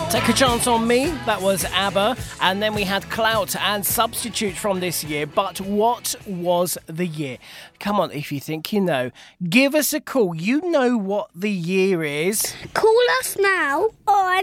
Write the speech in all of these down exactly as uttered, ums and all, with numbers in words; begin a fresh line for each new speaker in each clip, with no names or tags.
Take a Chance on Me, that was ABBA, and then we had Clout and Substitute from this year. But what was the year? Come on, if you think you know, give us a call. You know what the year is.
Call us now on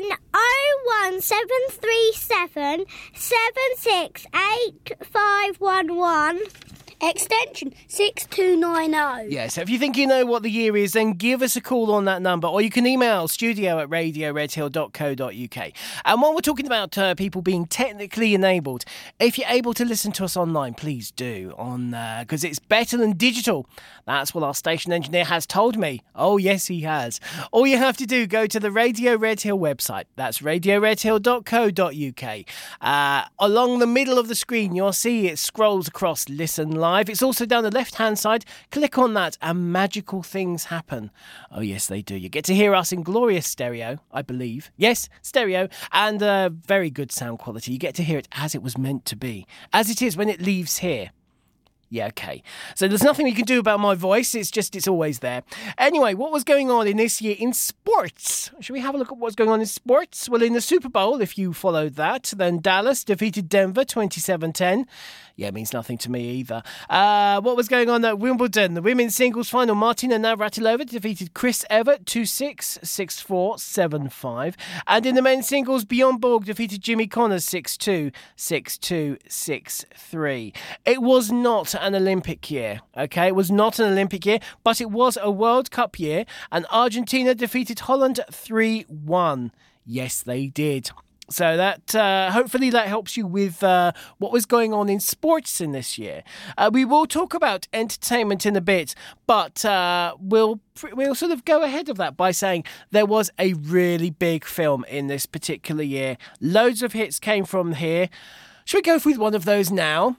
oh one seven three seven, seven six eight five one one. Extension six two nine oh.
Yeah, so if you think you know what the year is, then give us a call on that number, or you can email studio at radio red hill dot co dot uk. And while we're talking about uh, people being technically enabled, if you're able to listen to us online, please do, on because uh, it's better than digital. That's what our station engineer has told me. Oh, yes, he has. All you have to do, go to the Radio Red Hill website. That's radio red hill dot co dot uk. Uh, along the middle of the screen, you'll see it scrolls across Listen Live. Live. It's also down the left-hand side. Click on that and magical things happen. Oh, yes, they do. You get to hear us in glorious stereo, I believe. Yes, stereo, and uh, very good sound quality. You get to hear it as it was meant to be, as it is when it leaves here. Yeah, okay. So there's nothing we can do about my voice. It's just, it's always there. Anyway, what was going on in this year in sports? Should we have a look at what's going on in sports? Well, in the Super Bowl, if you followed that, then Dallas defeated Denver twenty-seven ten. Yeah, it means nothing to me either. Uh, what was going on at Wimbledon? The women's singles final, Martina Navratilova defeated Chris Evert two six, six four, seven five. And in the men's singles, Bjorn Borg defeated Jimmy Connors six two, six two, six three. It was not an Olympic year, okay? It was not an Olympic year, but it was a World Cup year, and Argentina defeated Holland three one. Yes, they did. So that uh, hopefully that helps you with uh, what was going on in sports in this year. Uh, we will talk about entertainment in a bit, but uh, we'll we'll sort of go ahead of that by saying there was a really big film in this particular year. Loads of hits came from here. Should we go with one of those now?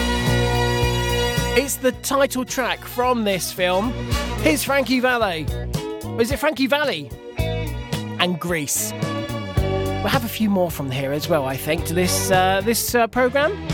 It's the title track from this film. Here's Frankie Valli. Or is it Frankie Valli? And Grease. We'll have a few more from here as well, I think, to this uh, this uh, programme.